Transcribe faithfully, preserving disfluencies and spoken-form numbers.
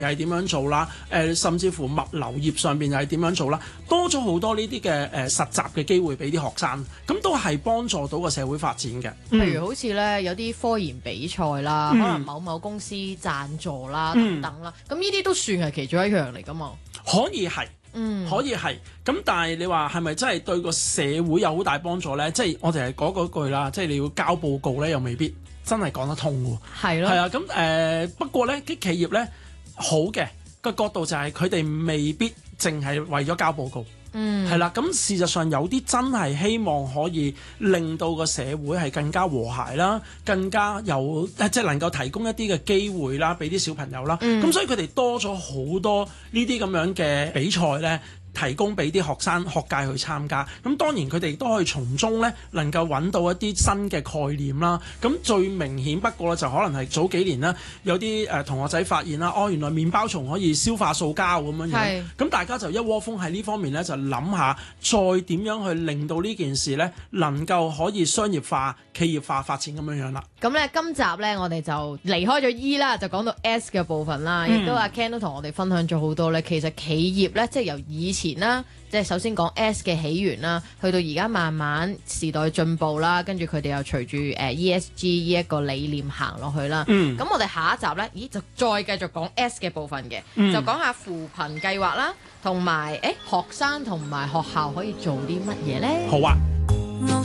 又係點樣做啦？誒、呃，甚至乎物流業上邊又係點樣做啦？多咗好多呢啲嘅誒實習嘅機會俾啲學生，咁都係幫助到個社會發展嘅。譬、 嗯、如好似咧有啲科研比賽啦、嗯，可能某某公司贊助啦、嗯、等等啦，咁呢啲都算係其中一樣嚟㗎嘛。 可以係。嗯，可以係，咁但係你話係咪真係對個社會有好大幫助咧？即係我哋係講嗰句啦，即係你要交報告咧，又未必真係講得通喎。係咯，係啊，咁誒、呃、不過咧啲企業咧好嘅個角度就係佢哋未必淨係為咗交報告。嗯，係啦，咁事實上有啲真係希望可以令到個社會係更加和諧啦，更加有即係能夠提供一啲嘅機會啦，俾啲小朋友啦。咁、嗯、所以佢哋多咗好多呢啲咁樣嘅比賽咧，提供俾啲學生學界去參加。咁當然佢哋都可以從中咧能夠揾到一啲新嘅概念啦。咁最明顯不過咧就可能係早幾年啦，有啲誒同學仔發現啦，哦原來麵包蟲可以消化塑膠咁樣樣。咁大家就一窩蜂喺呢方面咧就諗下，再點樣去令到呢件事咧能夠可以商業化、企業化發展咁樣樣啦。 咁咧今集咧我哋就離開咗 E 啦，就講到 S 嘅部分啦。亦、嗯、都阿 Ken 都同我哋分享咗好多咧。其實企業咧即係由以前啦，即係首先講 S 嘅起源啦，去到而家慢慢時代進步啦，跟住佢哋又隨住誒 E S G 呢一個理念行落去啦。咁、嗯、我哋下一集咧，咦就再繼續講 S 嘅部分嘅、嗯，就講下扶貧計劃啦，同埋誒學生同埋學校可以做啲乜嘢咧？ 好啊。